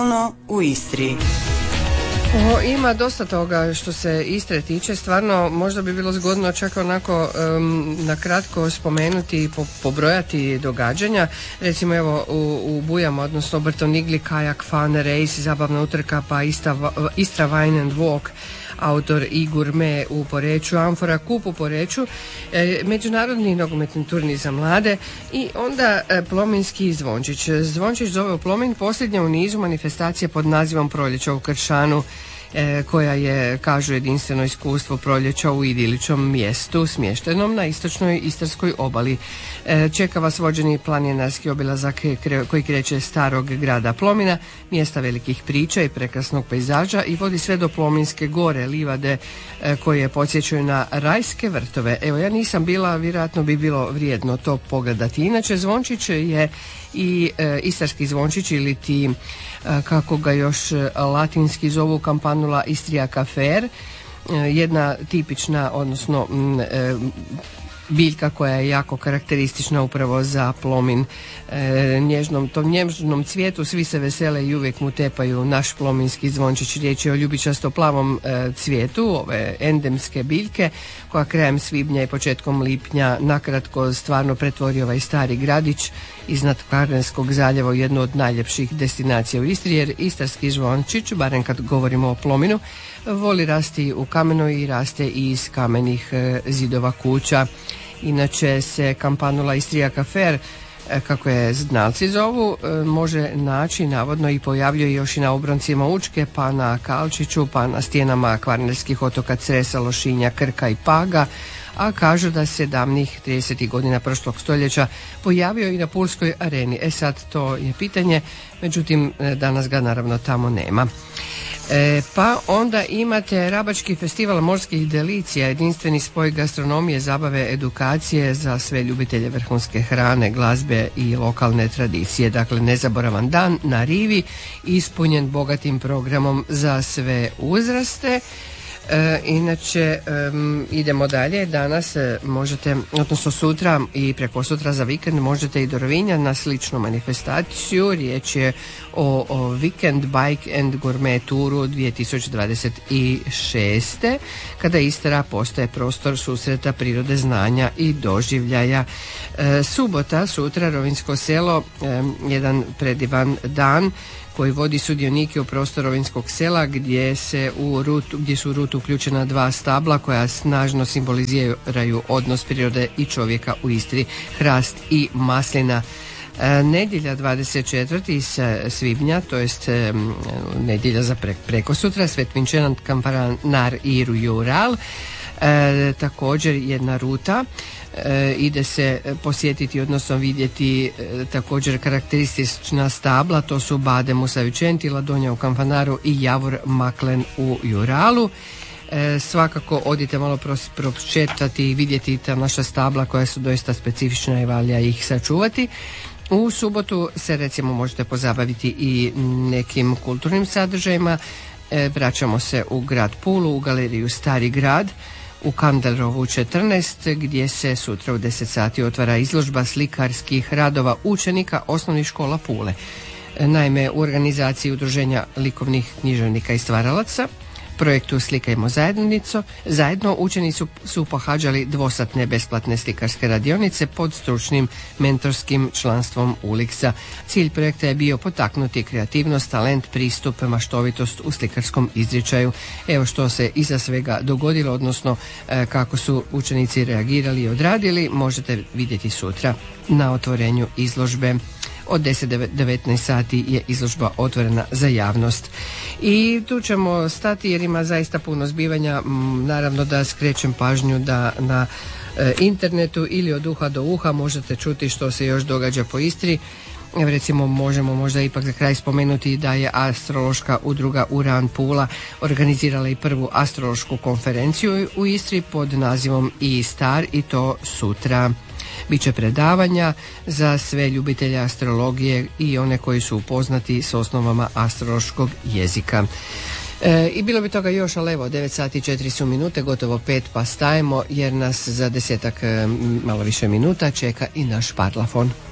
u Istri. Ima dosta toga što se Istre tiče, stvarno možda bi bilo zgodno čak onako na kratko spomenuti i pobrojati događanja. Recimo evo u Bujama, odnosno Brtonigli, kajak, fun race, zabavna utrka, pa Istra Wine and Walk, autor i gurme u Poreču, Amfora kup u Poreču, međunarodni nogometni turnir za mlade i onda Plominski Zvončić. Zvončić zove u Plomin, posljednja u nizu manifestacije pod nazivom Proljeća u Kršanu, koja je, kažu, jedinstveno iskustvo proljeća u idiličnom mjestu smještenom na istočnoj istarskoj obali. Čeka vas vođeni planinarski obilazak koji kreće starog grada Plomina, mjesta velikih priča i prekrasnog pejzaža i vodi sve do Plominske gore, livade koje podsjećaju na rajske vrtove. Evo, ja nisam bila, vjerojatno bi bilo vrijedno to pogledati. Inače, Zvončić je i istarski zvončić ili ti kako ga još latinski zovu Campanula istriaca fer, jedna tipična, odnosno biljka koja je jako karakteristična upravo za Plomin. Tom nježnom cvijetu svi se vesele i uvijek mu tepaju naš plominski zvončić. Riječ je o ljubičasto plavom cvijetu ove endemske biljke koja krajem svibnja i početkom lipnja nakratko stvarno pretvori ovaj stari gradić iznad Kvarnerskog zaljeva u jednu od najljepših destinacija u Istri, jer istarski zvončić, barem kad govorimo o Plominu, voli rasti u kamenu i raste i iz kamenih zidova kuća. Inače se Campanula istriaca fer, kako je znalci zovu, može naći navodno i pojavljuje još i na obroncima Učke, pa na Kalčiću, pa na stijenama kvarnerskih otoka Cresa, Lošinja, Krka i Paga, a kažu da se davnih 30. godina prošlog stoljeća pojavio i na Pulskoj areni. Sad to je pitanje, međutim danas ga naravno tamo nema. Pa onda imate Rabački festival morskih delicija, jedinstveni spoj gastronomije, zabave, edukacije za sve ljubitelje vrhunske hrane, glazbe i lokalne tradicije. Dakle, nezaboravan dan na rivi, ispunjen bogatim programom za sve uzraste. Inače, idemo dalje. Danas možete, odnosno sutra i prekosutra za vikend možete i do Rovinja na sličnu manifestaciju. Riječ je o Weekend Bike and Gourmet Touru 2026. kada Istra postaje prostor susreta prirode, znanja i doživljaja. Subota, sutra, Rovinjsko selo, jedan predivan dan koji vodi sudionike u prostor Rovinjskog sela gdje su u rutu uključena dva stabla koja snažno simboliziraju odnos prirode i čovjeka u Istri, hrast i maslina. Nedjelja 24. svibnja, to jest nedjelja za prekosutra, Svetvinčenant, Kampanar i Jural, također jedna ruta. Ide se posjetiti, odnosno vidjeti također karakteristična stabla, to su Bade Musavičenti, Ladonja u Kampanaru i Javor Maklen u Juralu. Svakako odite malo prošetati i vidjeti ta naša stabla koja su doista specifična i valja ih sačuvati. U subotu se recimo možete pozabaviti i nekim kulturnim sadržajima. Vraćamo se u grad Pulu, u galeriju Stari grad, u Kandelrovu 14, gdje se sutra u 10 sati otvara izložba slikarskih radova učenika osnovnih škola Pule. Naime, u organizaciji Udruženja likovnih književnika i stvaralaca, projektu Slikajmo zajedno učenici su pohađali dvosatne besplatne slikarske radionice pod stručnim mentorskim članstvom ULIX-a. Cilj projekta je bio potaknuti kreativnost, talent, pristup, maštovitost u slikarskom izričaju. Evo što se iza svega dogodilo, odnosno kako su učenici reagirali i odradili, možete vidjeti sutra na otvorenju izložbe. Od 10-19 sati je izložba otvorena za javnost. I tu ćemo stati jer ima zaista puno zbivanja. Naravno da skrećem pažnju da na internetu ili od uha do uha možete čuti što se još događa po Istri. Recimo možemo možda ipak za kraj spomenuti da je astrološka udruga Uran Pula organizirala i prvu astrološku konferenciju u Istri pod nazivom I Star, i to sutra. Biće predavanja za sve ljubitelje astrologije i one koji su upoznati s osnovama astrološkog jezika. I bilo bi toga još, ali evo 9 sati i 4 su minute, gotovo 5 pa stajemo jer nas za 10 malo više minuta čeka i naš parlafon.